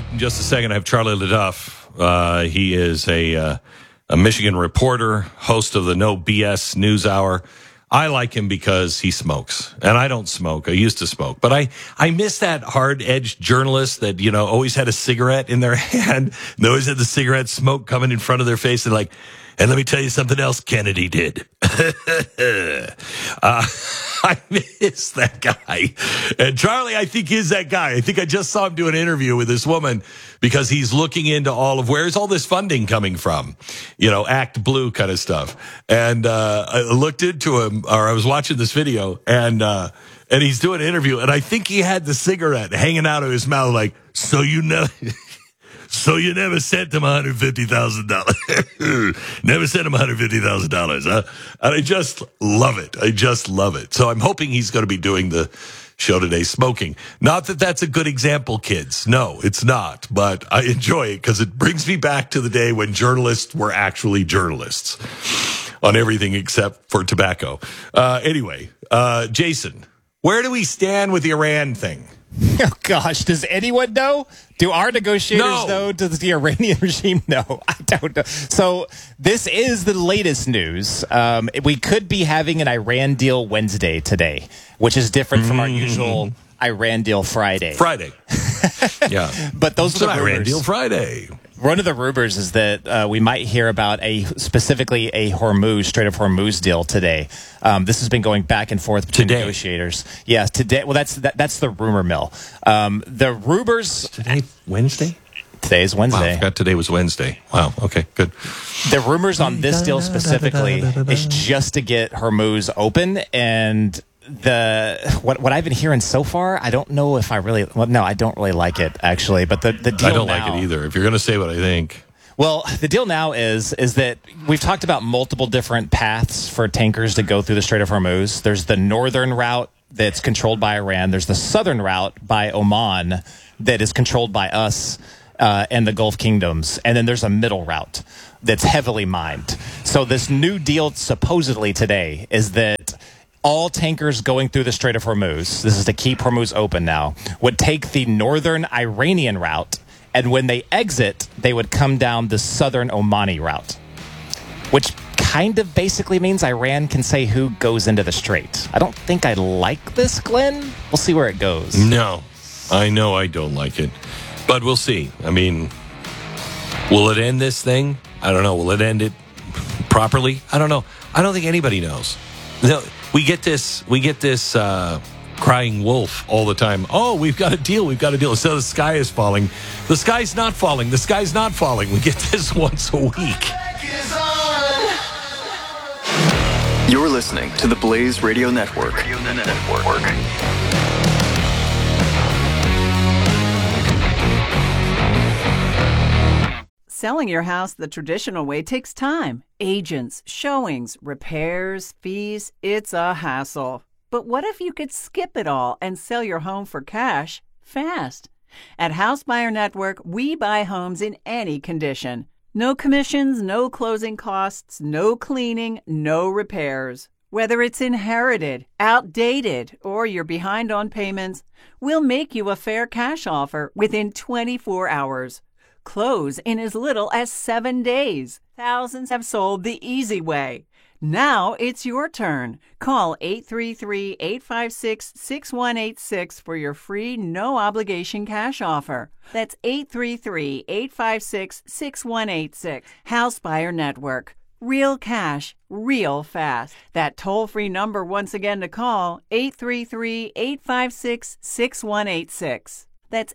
up in just a second, I have Charlie LeDuff. He is a Michigan reporter, host of the No BS News Hour. I like him because he smokes, and I don't smoke. I used to smoke, but I miss that hard-edged journalist that, always had a cigarette in their hand. They always had the cigarette smoke coming in front of their face and and let me tell you something else Kennedy did. I miss that guy. And Charlie, I think, is that guy. I think I just saw him do an interview with this woman because he's looking into all of where's all this funding coming from, Act Blue kind of stuff. And I looked into him, or I was watching this video, and he's doing an interview, and I think he had the cigarette hanging out of his mouth so you never sent him $150,000. Never sent him $150,000, huh? And I just love it. So I'm hoping he's going to be doing the show today smoking. Not that that's a good example, kids. No, it's not. But I enjoy it because it brings me back to the day when journalists were actually journalists on everything except for tobacco. Anyway, Jason, where do we stand with the Iran thing? Oh, gosh. Does anyone know? Do our negotiators know? Does the Iranian regime know? I don't know. So this is the latest news. We could be having an Iran deal Wednesday today, which is different from our usual Iran deal Friday. Yeah. But those are the rumors. Iran deal Friday. One of the rumors is that we might hear about specifically a Strait of Hormuz deal today. This has been going back and forth between negotiators. Yes, today. Well, that's the rumor mill. The rumors today, Wednesday. Today is Wednesday. Wow, I forgot today was Wednesday. Wow. Okay, good. The rumors on this deal specifically is just to get Hormuz open, and what I've been hearing so far, I don't know if I really. Well, no, I don't really like it actually. But the deal I don't like it either. If you're going to say what I think. Well, the deal now is that we've talked about multiple different paths for tankers to go through the Strait of Hormuz. There's the northern route that's controlled by Iran. There's the southern route by Oman that is controlled by us and the Gulf kingdoms. And then there's a middle route that's heavily mined. So this new deal supposedly today is that all tankers going through the Strait of Hormuz, this is to keep Hormuz open now, would take the northern Iranian route, and when they exit, they would come down the southern Omani route, which kind of basically means Iran can say who goes into the strait. I don't think I like this, Glenn. We'll see where it goes. No, I know I don't like it, but we'll see. I mean, will it end this thing? I don't know. Will it end it properly? I don't know. I don't think anybody knows. No. We get this crying wolf all the time. Oh, we've got a deal. So the sky is falling. The sky's not falling. We get this once a week. You're listening to the Blaze Radio Network. Selling your house the traditional way takes time. Agents, showings, repairs, fees, it's a hassle. But what if you could skip it all and sell your home for cash fast? At House Buyer Network, we buy homes in any condition. No commissions, no closing costs, no cleaning, no repairs. Whether it's inherited, outdated, or you're behind on payments, we'll make you a fair cash offer within 24 hours. Close in as little as 7 days. Thousands have sold the easy way. Now it's your turn. Call 833-856-6186 for your free no-obligation cash offer. That's 833-856-6186. House Buyer Network. Real cash, real fast. That toll-free number once again to call, 833-856-6186. That's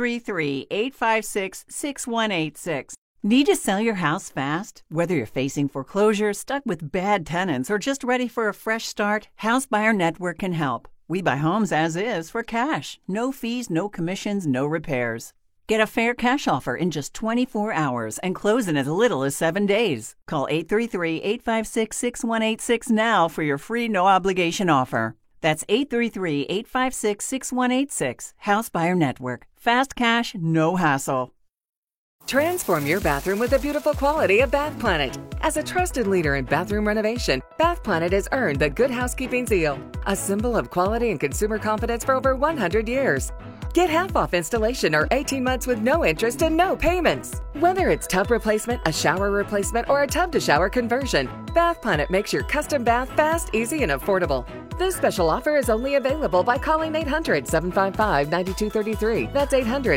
833-856-6186. Need to sell your house fast? Whether you're facing foreclosure, stuck with bad tenants, or just ready for a fresh start, House Buyer Network can help. We buy homes as is for cash. No fees, no commissions, no repairs. Get a fair cash offer in just 24 hours and close in as little as 7 days. Call 833-856-6186 now for your free no-obligation offer. That's 833-856-6186. House Buyer Network. Fast cash, no hassle. Transform your bathroom with the beautiful quality of Bath Planet. As a trusted leader in bathroom renovation, Bath Planet has earned the Good Housekeeping seal, a symbol of quality and consumer confidence for over 100 years. Get half off installation or 18 months with no interest and no payments. Whether it's tub replacement, a shower replacement, or a tub-to-shower conversion, Bath Planet makes your custom bath fast, easy, and affordable. This special offer is only available by calling 800-755-9233. That's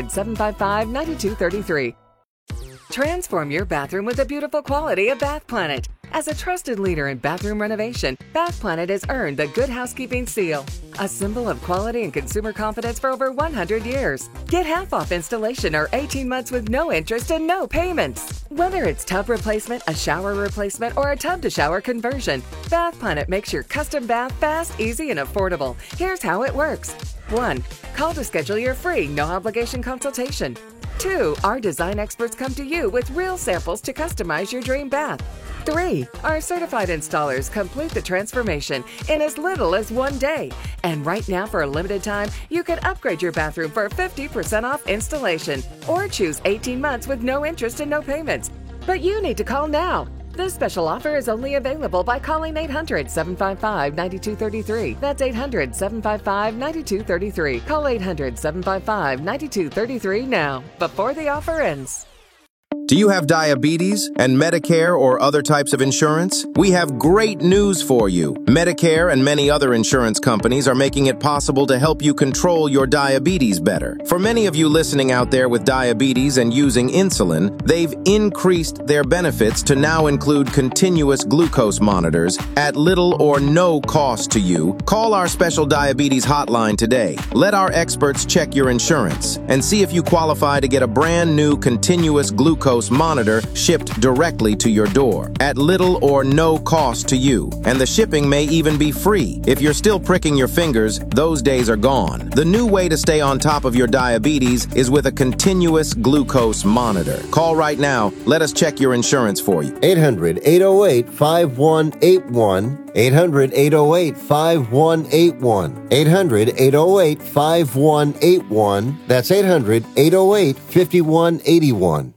800-755-9233. Transform your bathroom with the beautiful quality of Bath Planet. As a trusted leader in bathroom renovation, Bath Planet has earned the Good Housekeeping seal, a symbol of quality and consumer confidence for over 100 years. Get half off installation or 18 months with no interest and no payments. Whether it's tub replacement, a shower replacement, or a tub-to-shower conversion, Bath Planet makes your custom bath fast, easy, and affordable. Here's how it works. 1. Call to schedule your free, no-obligation consultation. 2. Our design experts come to you with real samples to customize your dream bath. 3. Our certified installers complete the transformation in as little as 1 day. And right now, for a limited time, you can upgrade your bathroom for 50% off installation or choose 18 months with no interest and no payments. But you need to call now. This special offer is only available by calling 800-755-9233. That's 800-755-9233. Call 800-755-9233 now, before the offer ends. Do you have diabetes and Medicare or other types of insurance? We have great news for you. Medicare and many other insurance companies are making it possible to help you control your diabetes better. For many of you listening out there with diabetes and using insulin, they've increased their benefits to now include continuous glucose monitors at little or no cost to you. Call our special diabetes hotline today. Let our experts check your insurance and see if you qualify to get a brand new continuous glucose monitor shipped directly to your door at little or no cost to you. And the shipping may even be free. If you're still pricking your fingers, those days are gone. The new way to stay on top of your diabetes is with a continuous glucose monitor. Call right now. Let us check your insurance for you. 800-808-5181. 800-808-5181. 800-808-5181. That's 800-808-5181.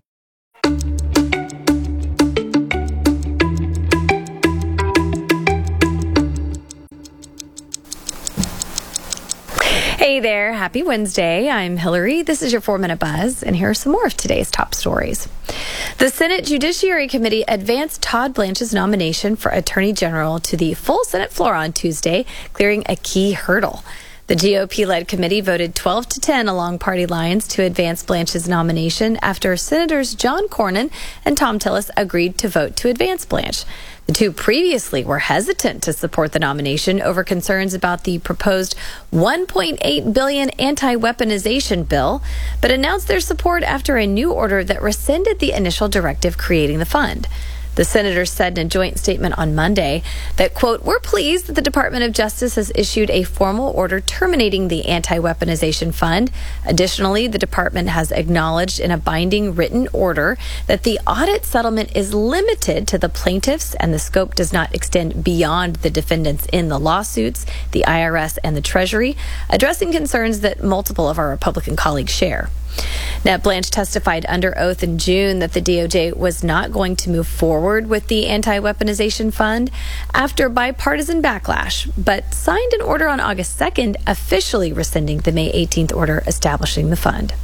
Hey there, happy Wednesday. I'm Hillary. This is your 4-Minute Buzz, and here are some more of today's top stories. The Senate Judiciary Committee advanced Todd Blanche's nomination for Attorney General to the full Senate floor on Tuesday, clearing a key hurdle. The GOP-led committee voted 12-10 along party lines to advance Blanche's nomination after Senators John Cornyn and Thom Tillis agreed to vote to advance Blanche. The two previously were hesitant to support the nomination over concerns about the proposed $1.8 billion anti-weaponization bill, but announced their support after a new order that rescinded the initial directive creating the fund. The senators said in a joint statement on Monday that, quote, "We're pleased that the Department of Justice has issued a formal order terminating the anti-weaponization fund. Additionally, the department has acknowledged in a binding written order that the audit settlement is limited to the plaintiffs and the scope does not extend beyond the defendants in the lawsuits, the IRS, and the Treasury, addressing concerns that multiple of our Republican colleagues share." Now, Blanche testified under oath in June that the DOJ was not going to move forward with the anti-weaponization fund after bipartisan backlash, but signed an order on August 2nd officially rescinding the May 18th order establishing the fund.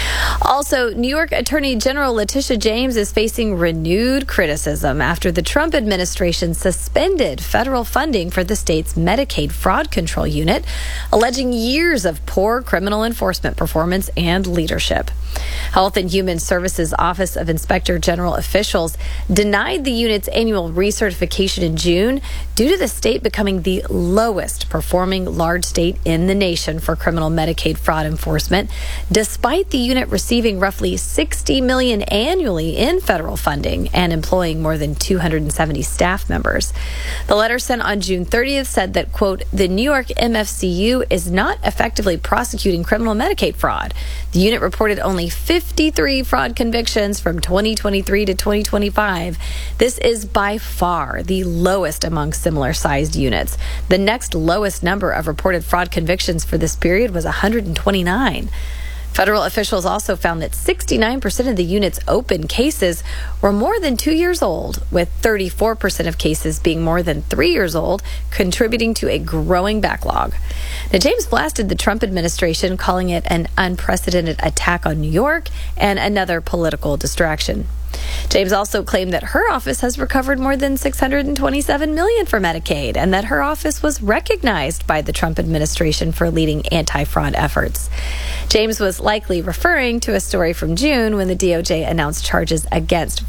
Also, New York Attorney General Letitia James is facing renewed criticism after the Trump administration suspended federal funding for the state's Medicaid fraud control unit, alleging years of poor criminal enforcement performance and leadership. Health and Human Services Office of Inspector General officials denied the unit's annual recertification in June due to the state becoming the lowest performing large state in the nation for criminal Medicaid fraud enforcement, despite the unit receiving roughly $60 million annually in federal funding and employing more than 270 staff members. The letter sent on June 30th said that, quote, "The New York MFCU is not effectively prosecuting criminal Medicaid fraud. The unit reported only 53 fraud convictions from 2023 to 2025. This is by far the lowest among similar-sized units. The next lowest number of reported fraud convictions for this period was 129. Federal officials also found that 69% of the unit's open cases were more than 2 years old, with 34% of cases being more than 3 years old, contributing to a growing backlog. Now, James blasted the Trump administration, calling it an unprecedented attack on New York and another political distraction. James also claimed that her office has recovered more than $627 million for Medicaid and that her office was recognized by the Trump administration for leading anti-fraud efforts. James was likely referring to a story from June when the DOJ announced charges against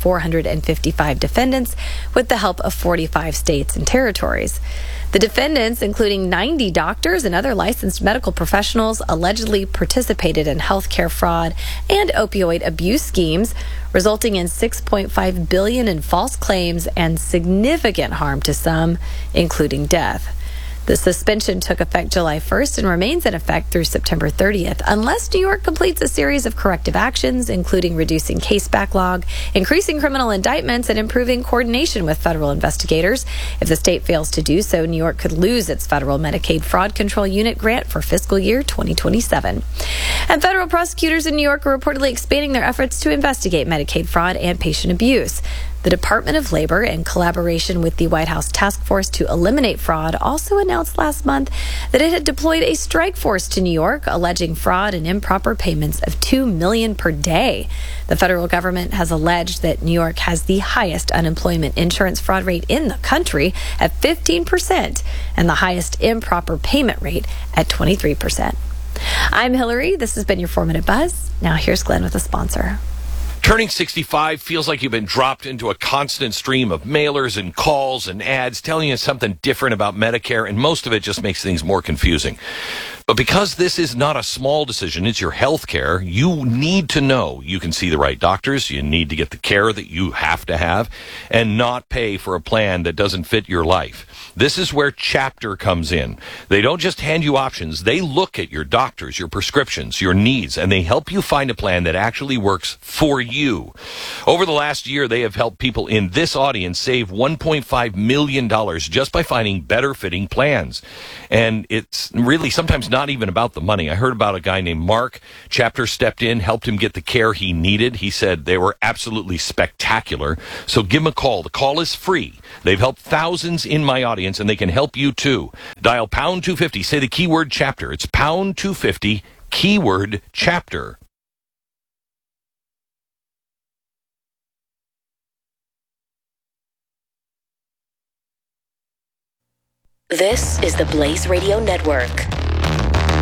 455 defendants with the help of 45 states and territories. The defendants, including 90 doctors and other licensed medical professionals, allegedly participated in healthcare fraud and opioid abuse schemes, resulting in $6.5 billion in false claims and significant harm to some, including death. The suspension took effect July 1st and remains in effect through September 30th, unless New York completes a series of corrective actions, including reducing case backlog, increasing criminal indictments, and improving coordination with federal investigators. If the state fails to do so, New York could lose its federal Medicaid fraud control unit grant for fiscal year 2027. And federal prosecutors in New York are reportedly expanding their efforts to investigate Medicaid fraud and patient abuse. The Department of Labor, in collaboration with the White House Task Force to Eliminate Fraud, also announced last month that it had deployed a strike force to New York, alleging fraud and improper payments of $2 million per day. The federal government has alleged that New York has the highest unemployment insurance fraud rate in the country at 15% and the highest improper payment rate at 23%. I'm Hillary. This has been your 4-Minute Buzz. Now here's Glenn with a sponsor. Turning 65 feels like you've been dropped into a constant stream of mailers and calls and ads telling you something different about Medicare, and most of it just makes things more confusing. But because this is not a small decision, it's your health care, you need to know you can see the right doctors, you need to get the care that you have to have, and not pay for a plan that doesn't fit your life. This is where Chapter comes in. They don't just hand you options, they look at your doctors, your prescriptions, your needs, and they help you find a plan that actually works for you. Over the last year, they have helped people in this audience save $1.5 million just by finding better fitting plans. And it's really sometimes not even about the money. I heard about a guy named Mark. Chapter stepped in, helped him get the care he needed. He said they were absolutely spectacular. So give him a call. The call is free. They've helped thousands in my audience, and they can help you too. Dial pound 250. Say the keyword Chapter. It's pound 250, keyword Chapter. This is the Blaze Radio Network.